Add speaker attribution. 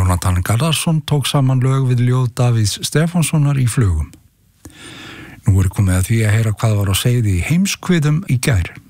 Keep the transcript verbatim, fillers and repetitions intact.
Speaker 1: Jónatan Garðarsson tók saman lög við ljóð Davíðs Stefánssonar í Flugum. Nú er komið að því að heyra hvað var á seyði í Heimskviðum í gær.